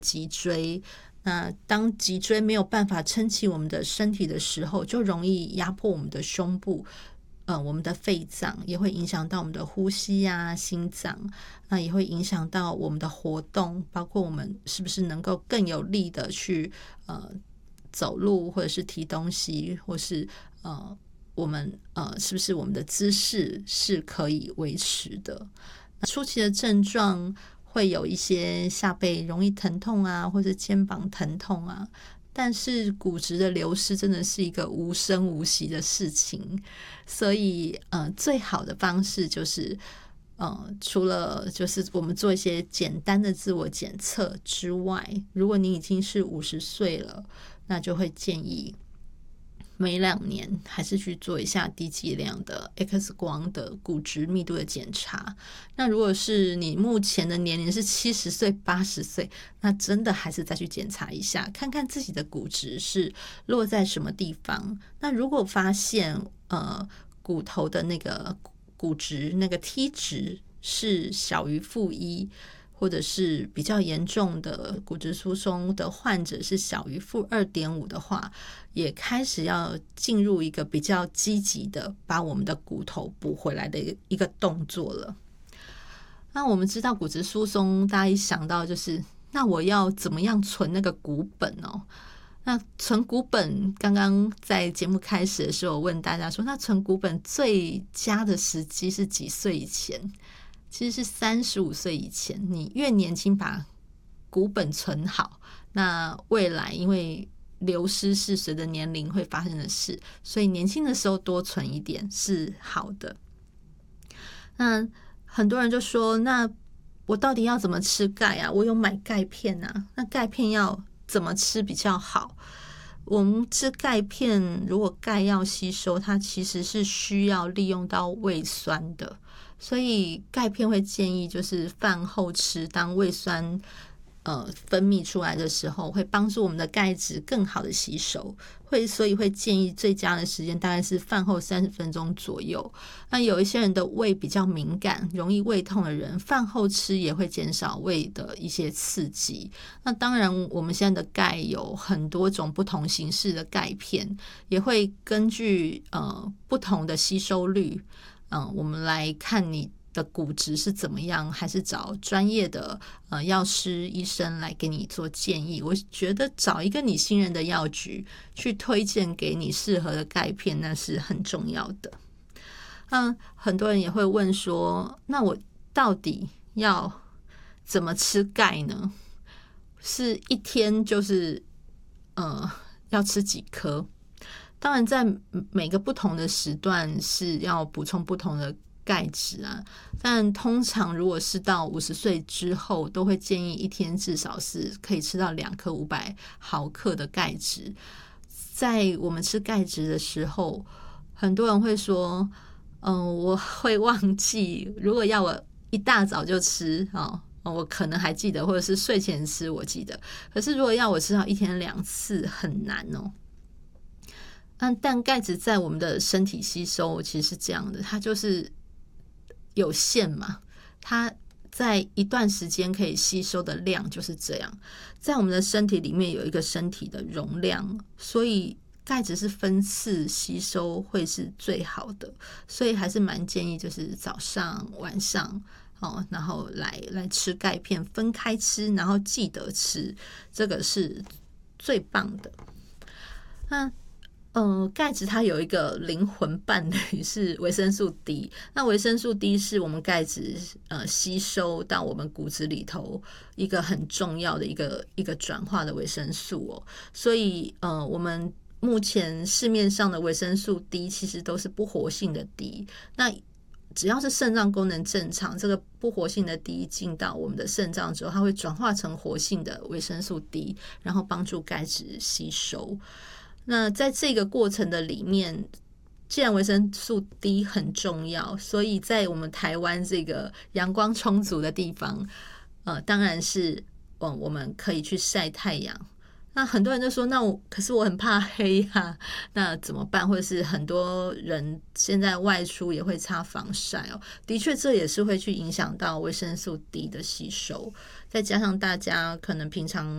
脊椎。那当脊椎没有办法撑起我们的身体的时候，就容易压迫我们的胸部，我们的肺脏，也会影响到我们的呼吸啊、心脏，那也会影响到我们的活动，包括我们是不是能够更有力的去走路，或者是提东西，或是我们是不是我们的姿势是可以维持的。初期的症状会有一些下背容易疼痛啊，或是肩膀疼痛啊，但是骨质的流失真的是一个无声无息的事情，所以最好的方式就是除了就是我们做一些简单的自我检测之外，如果你已经是50岁了，那就会建议每2年还是去做一下低剂量的 X 光的骨质密度的检查。那如果是你目前的年龄是70岁、80岁，那真的还是再去检查一下，看看自己的骨质是落在什么地方。那如果发现骨头的那个骨质那个 T 值是小于-1，或者是比较严重的骨质疏松的患者是小于-2.5的话，也开始要进入一个比较积极的把我们的骨头补回来的一个动作了。那我们知道骨质疏松，大家一想到就是那我要怎么样存那个骨本哦？那存骨本，刚刚在节目开始的时候问大家说，那存骨本最佳的时机是几岁以前？其实是35岁以前，你越年轻把骨本存好，那未来因为流失是随着年龄会发生的事，所以年轻的时候多存一点是好的。那很多人就说，那我到底要怎么吃钙啊？我有买钙片啊，那钙片要怎么吃比较好？我们吃钙片，如果钙要吸收，它其实是需要利用到胃酸的，所以钙片会建议就是饭后吃，当胃酸分泌出来的时候，会帮助我们的钙质更好的吸收，所以会建议最佳的时间大概是饭后30分钟左右。那有一些人的胃比较敏感，容易胃痛的人，饭后吃也会减少胃的一些刺激。那当然我们现在的钙有很多种不同形式的钙片，也会根据不同的吸收率，我们来看你的骨质是怎么样，还是找专业的药师医生来给你做建议。我觉得找一个你信任的药局去推荐给你适合的钙片，那是很重要的。很多人也会问说，那我到底要怎么吃钙呢？是一天就是要吃几颗？当然在每个不同的时段是要补充不同的钙质啊，但通常如果是到50岁之后，都会建议一天至少是可以吃到2颗500毫克的钙质。在我们吃钙质的时候，很多人会说我会忘记，如果要我一大早就吃我可能还记得，或者是睡前吃我记得，可是如果要我吃到1天2次很难哦。但钙质在我们的身体吸收其实是这样的，它就是有限嘛，它在一段时间可以吸收的量就是这样。在我们的身体里面有一个身体的容量，所以钙质是分次吸收会是最好的，所以还是蛮建议就是早上晚上然后来吃钙片，分开吃，然后记得吃，这个是最棒的。那钙质它有一个灵魂伴侣是维生素 D， 那维生素 D 是我们钙质吸收到我们骨质里头一个很重要的一个转化的维生素哦，所以我们目前市面上的维生素 D 其实都是不活性的 D， 那只要是肾脏功能正常，这个不活性的 D 进到我们的肾脏之后，它会转化成活性的维生素 D， 然后帮助钙质吸收。那在这个过程的里面，既然维生素 D 很重要，所以在我们台湾这个阳光充足的地方，当然是我们可以去晒太阳。那很多人就说，可是我很怕黑啊，那怎么办？或者是很多人现在外出也会擦防晒哦，的确这也是会去影响到维生素 D 的吸收。再加上大家可能平常